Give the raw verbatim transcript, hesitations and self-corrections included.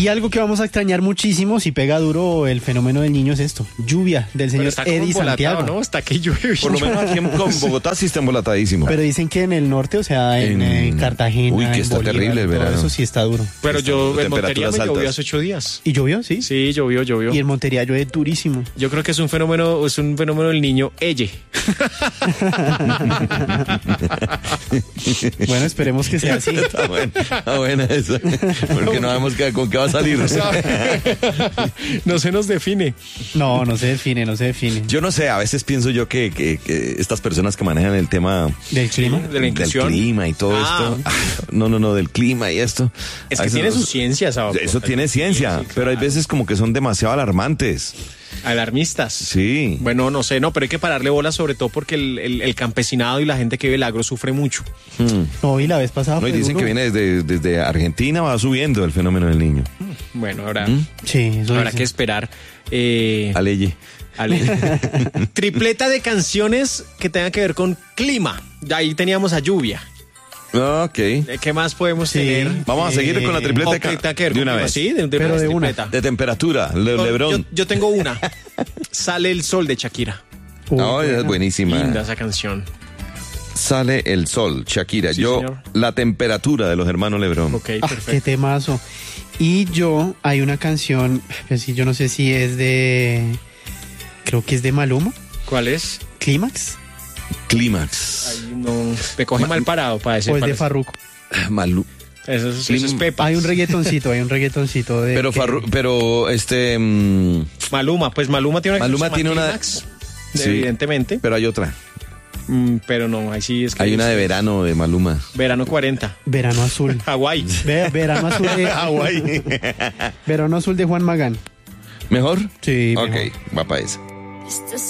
Y algo que vamos a extrañar muchísimo si pega duro el fenómeno del niño es esto, lluvia del señor está como Eddie embolatado, Santiago. ¿no? Está que llueve. Por lo menos aquí en con Bogotá sí está embolatadísimo. Pero dicen que en el norte, o sea, en, En- eh, Cartagena, Uy, que en está Bolívar, terrible el todo verano. eso sí está duro. Pero yo en Montería Temperaturas me llovió altas. hace ocho días. ¿Y llovió? Sí. Sí, llovió, llovió. Y en Montería llueve durísimo. Yo creo que es un fenómeno, es un fenómeno del niño Elle. Bueno, esperemos que sea así. Está buena, está buena esa. Porque no sabemos qué- con qué va a salir. No se nos define. No, no se define, no se define. Yo no sé, a veces pienso yo que, que, que estas personas que manejan el tema ¿Del clima? De la inclusión. del clima y todo Ah. esto. No, no, no, del clima y esto. Es a que veces tiene no- su ciencia, ¿sabes? Eso tiene ciencia, Sí, sí, pero hay claro. veces como que son demasiado alarmantes. Alarmistas. Sí. Bueno, no sé, no, pero hay que pararle bola sobre todo porque el, el- el campesinado y la gente que vive el agro sufre mucho. No, y la vez pasada No, y fue dicen duro. que viene desde, desde Argentina, va subiendo el fenómeno del niño. Bueno, habrá, Sí, eso habrá dicen. que esperar. Eh, Aleye. Ale. Tripleta de canciones que tengan que ver con clima. De ahí teníamos a lluvia. Ok. Eh, ¿Qué más podemos Sí. tener? Vamos a seguir Eh, con la tripleta O de, que ca- tenga que ver de con una clima, vez. sí, de, de Pero de una. tripleta. De temperatura, Le- Yo- Lebrón. Yo, yo tengo una. Sale el sol de Shakira. Uh, No, es buena. buenísima. Linda esa canción. Sale el sol, Shakira. Sí, yo, señor. la temperatura de los hermanos Lebrón. Ok, Ah, perfecto. qué temazo. Y yo, hay una canción, pues sí, yo no sé si es de, creo que es de Maluma, ¿Cuál es? Clímax, Clímax. Ahí no, me coge mal parado para decir. o es de parece. Farruko. Malu. Eso, es- eso Clim- es Pepa. Hay un reggaetoncito, hay un reggaetoncito de... Pero, que- Farru- pero este. mm, Maluma, pues Maluma tiene una Maluma canción que se tiene llama una- Clímax, Sí. evidentemente. pero hay otra. Mm, pero no, ahí sí es que Hay una de verano de Maluma. Verano cuarenta. Verano Azul. Hawái. Ve- verano Azul de... Hawái. Verano Azul de Juan Magán. ¿Mejor? Sí, Ok, mejor. va para esa. Estás